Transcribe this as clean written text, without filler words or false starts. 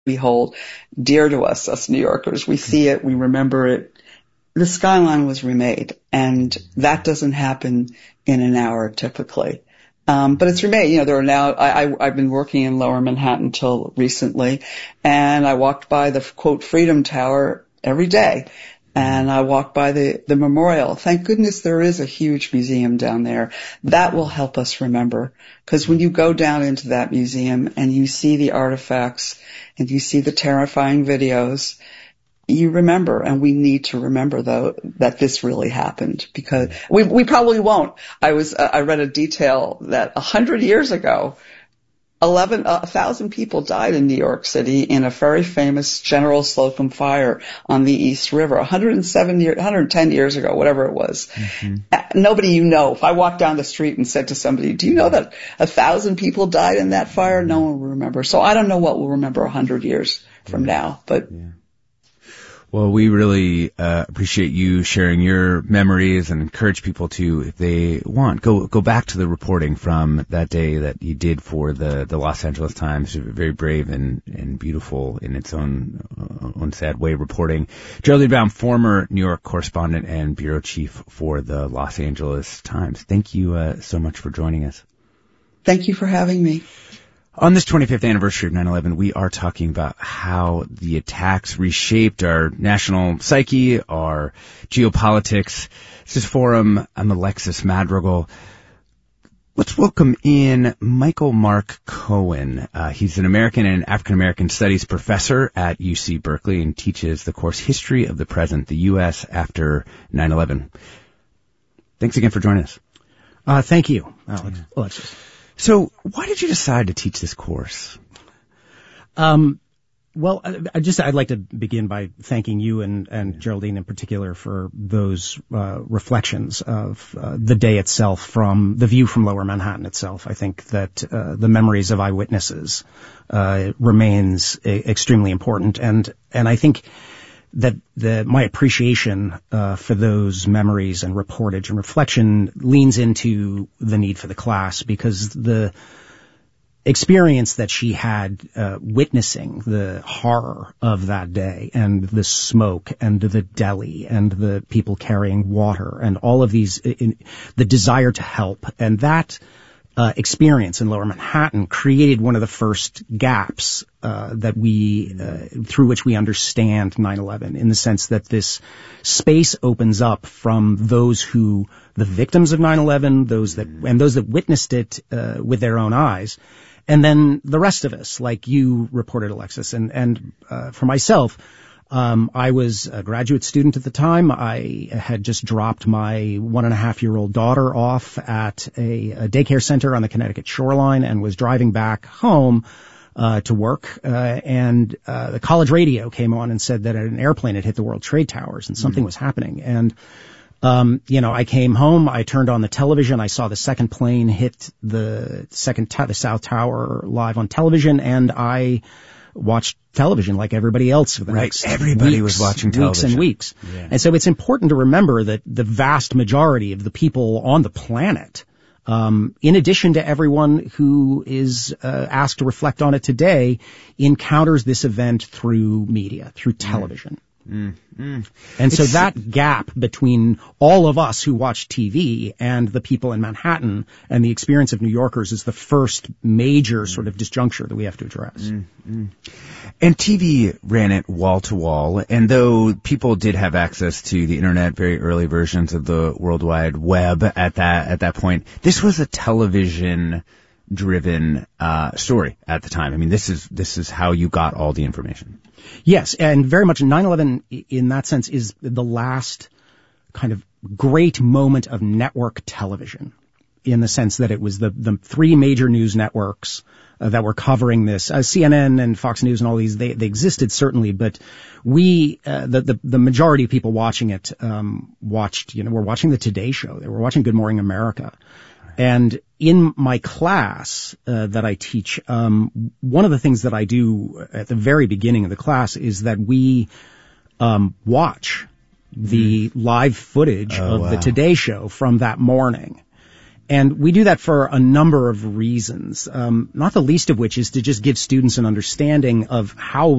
we hold dear to us New Yorkers. We see it, we remember it. The skyline was remade, and that doesn't happen in an hour typically. But it's remade. There are now, I've been working in Lower Manhattan till recently, and I walked by the, quote, Freedom Tower every day. And I walked by the memorial. Thank goodness there is a huge museum down there. That will help us remember. Because when you go down into that museum and you see the artifacts and you see the terrifying videos, you remember, and we need to remember though that this really happened, because we probably won't. I read a detail that 100 years ago, 1,000 people died in New York City in a very famous General Slocum fire on the East River, 110 years ago, whatever it was. Mm-hmm. Nobody if I walked down the street and said to somebody, do you know that 1,000 people died in that fire? No one will remember. So I don't know what we'll remember 100 years from now, but. Yeah. Well, we really appreciate you sharing your memories and encourage people to, if they want, go back to the reporting from that day that you did for the Los Angeles Times. Very brave and beautiful in its own sad way reporting. Geraldine Baum, former New York correspondent and bureau chief for the Los Angeles Times. Thank you so much for joining us. Thank you for having me. On this 25th anniversary of 9/11, we are talking about how the attacks reshaped our national psyche, our geopolitics. This is Forum. I'm Alexis Madrigal. Let's welcome in Michael Mark Cohen. He's an American and African-American studies professor at UC Berkeley and teaches the course History of the Present, the U.S. After 9/11. Thanks again for joining us. Thank you, Alexis. So why did you decide to teach this course? Well, I'd like to begin by thanking you and Geraldine in particular for those reflections of the day itself, from the view from Lower Manhattan itself. I think that the memories of eyewitnesses remains extremely important, and I think that my appreciation for those memories and reportage and reflection leans into the need for the class, because the experience that she had witnessing the horror of that day, and the smoke and the deli and the people carrying water and all of these, the desire to help, and that experience in Lower Manhattan created one of the first gaps that we through which we understand 9/11, in the sense that this space opens up from the victims of 9/11, those that witnessed it with their own eyes, and then the rest of us, like you reported, Alexis, and for myself. I was a graduate student at the time. I had just dropped my 1.5-year-old daughter off at a daycare center on the Connecticut shoreline and was driving back home to work. And the college radio came on and said that an airplane had hit the World Trade Towers and something was happening. And I came home, I turned on the television, I saw the second plane hit the South Tower live on television, and I watched television like everybody else for the next everybody was watching television. Weeks and weeks. Yeah. And so it's important to remember that the vast majority of the people on the planet, in addition to everyone who is asked to reflect on it today, encounters this event through media, through television. And so that gap between all of us who watch TV and the people in Manhattan and the experience of New Yorkers is the first major sort of disjuncture that we have to address. And TV ran it wall to wall, and though people did have access to the internet, very early versions of the World Wide Web at that point, this was a television driven story at the time. I mean, this is how you got all the information. Yes, and very much 9/11 in that sense is the last kind of great moment of network television, in the sense that it was the three major news networks that were covering this. CNN and Fox News and all these, they existed certainly, but we, the majority of people watching it, were watching the Today Show. They were watching Good Morning America. And in my class that I teach, one of the things that I do at the very beginning of the class is that we watch the live footage of the Today Show from that morning. And we do that for a number of reasons, not the least of which is to just give students an understanding of how